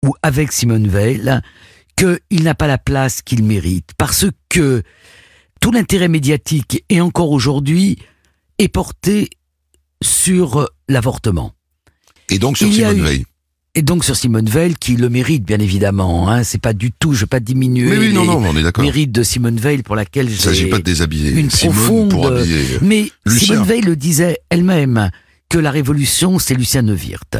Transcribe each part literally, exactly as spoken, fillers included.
ou avec Simone Veil, qu'il n'a pas la place qu'il mérite. Parce que tout l'intérêt médiatique, et encore aujourd'hui, est porté sur l'avortement. Et donc sur Simone eu... Veil. Et donc sur Simone Veil, qui le mérite bien évidemment. Hein, c'est pas du tout, je veux pas diminuer mais oui, les non, non, on est d'accord. mérites de Simone Veil pour laquelle j'ai. Il s'agit pas de déshabiller une Simone profonde. Pour habiller mais Lucien. Simone Veil le disait elle-même que la révolution c'est Lucien Neuwirth.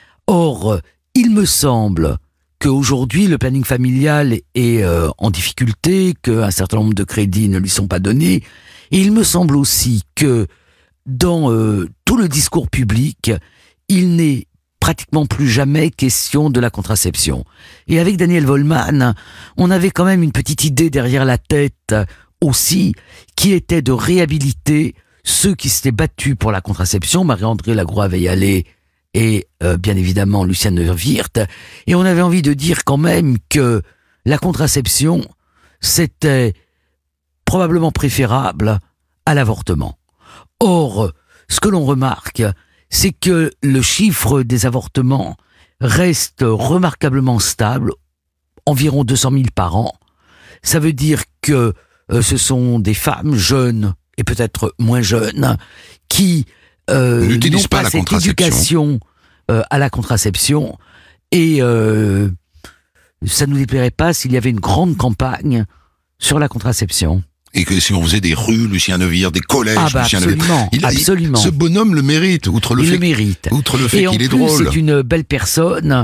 Or, il me semble qu'aujourd'hui le planning familial est euh, en difficulté, qu'un certain nombre de crédits ne lui sont pas donnés. Et il me semble aussi que dans euh, tout le discours public, il n'est pratiquement plus jamais question de la contraception. Et avec Daniel Wollmann, on avait quand même une petite idée derrière la tête aussi, qui était de réhabiliter ceux qui s'étaient battus pour la contraception, Marie-André Lagroix-Veillallet et euh, bien évidemment Lucien Neuwirth. Et on avait envie de dire quand même que la contraception, c'était probablement préférable à l'avortement. Or, ce que l'on remarque, c'est que le chiffre des avortements reste remarquablement stable, environ deux cent mille par an. Ça veut dire que euh, ce sont des femmes jeunes et peut-être moins jeunes qui euh, n'ont pas, pas cette éducation euh, à la contraception. Et euh, ça ne nous déplairait pas s'il y avait une grande campagne sur la contraception. Et que si on faisait des rues, Lucien Neuwirth, des collèges, ah bah Lucien absolument, Neuwirth. Il, absolument. Il, ce bonhomme le mérite, outre le il fait, le mérite. Outre le fait qu'il est drôle. Et en plus, c'est une belle personne,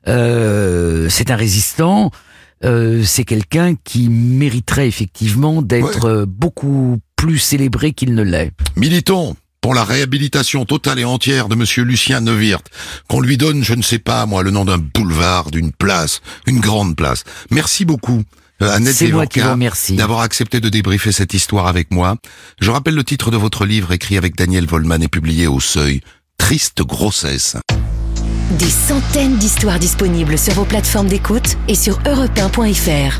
euh, c'est un résistant, euh, c'est quelqu'un qui mériterait effectivement d'être ouais. beaucoup plus célébré qu'il ne l'est. Militons pour la réhabilitation totale et entière de monsieur Lucien Neuwirth, qu'on lui donne, je ne sais pas moi, le nom d'un boulevard, d'une place, une grande place. Merci beaucoup. Annette Desvocats, d'avoir accepté de débriefer cette histoire avec moi. Je rappelle le titre de votre livre écrit avec Daniel Wollmann et publié au Seuil, Triste grossesse. Des centaines d'histoires disponibles sur vos plateformes d'écoute et sur europe un point f r.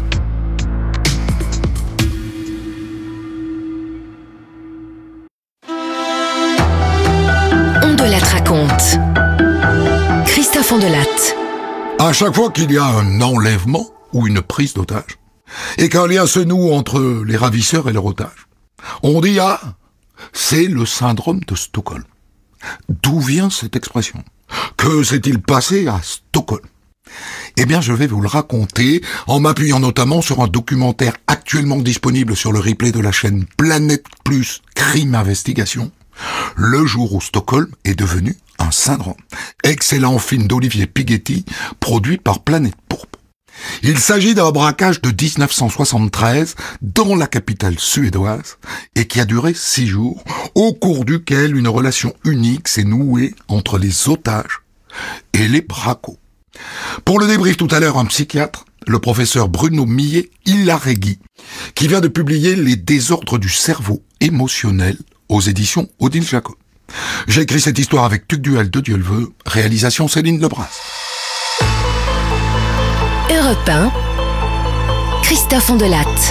On de la raconte. Christophe Ondelatte. À chaque fois qu'il y a un enlèvement ou une prise d'otage, et qu'un lien se noue entre les ravisseurs et leur otage, on dit « Ah, c'est le syndrome de Stockholm ». D'où vient cette expression ? Que s'est-il passé à Stockholm ? Eh bien, je vais vous le raconter en m'appuyant notamment sur un documentaire actuellement disponible sur le replay de la chaîne Planète Plus Crime Investigation, le jour où Stockholm est devenu un syndrome. Excellent film d'Olivier Pighetti, produit par Planète Pourpre. Il s'agit d'un braquage de dix-neuf cent soixante-treize dans la capitale suédoise et qui a duré six jours, au cours duquel une relation unique s'est nouée entre les otages et les bracos. Pour le débrief tout à l'heure, un psychiatre, le professeur Bruno Millet-Hilaregui, qui vient de publier Les désordres du cerveau émotionnel aux éditions Odile Jacob. J'ai écrit cette histoire avec Tugdual de Dieu le veut, réalisation Céline Lebras. Europe un, Christophe Ondelatte.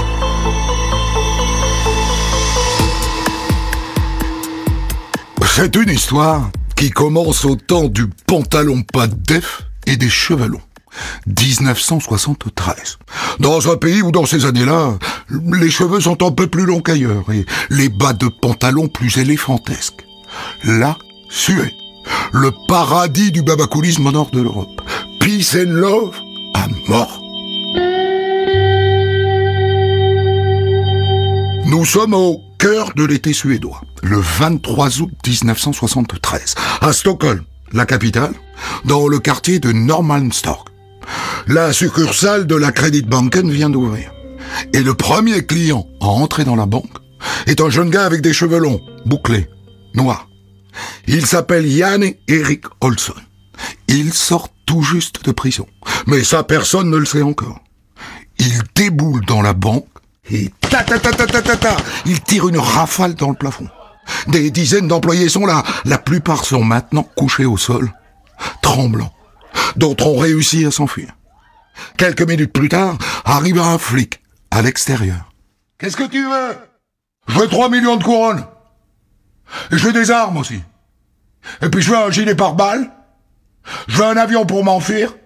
C'est une histoire qui commence au temps du pantalon pas def et des cheveux longs. dix-neuf cent soixante-treize. Dans un pays où dans ces années-là, les cheveux sont un peu plus longs qu'ailleurs et les bas de pantalon plus éléphantesques. La Suède, le paradis du babacoulisme au nord de l'Europe. Peace and love à mort. Nous sommes au cœur de l'été suédois, le vingt-trois août dix-neuf cent soixante-treize, à Stockholm, la capitale, dans le quartier de Norrmalmstorg. La succursale de la Kreditbanken vient d'ouvrir. Et le premier client à entrer dans la banque est un jeune gars avec des cheveux longs, bouclés, noirs. Il s'appelle Janne Erik Olsson. Il sort tout juste de prison. Mais ça, personne ne le sait encore. Il déboule dans la banque et ta ta ta ta ta ta ta, il tire une rafale dans le plafond. Des dizaines d'employés sont là. La plupart sont maintenant couchés au sol, tremblants. D'autres ont réussi à s'enfuir. Quelques minutes plus tard, arrive un flic à l'extérieur. « Qu'est-ce que tu veux ? Je veux trois millions de couronnes. Et je veux des armes aussi. Et puis je veux un gilet pare-balles. Je veux un avion pour m'enfuir.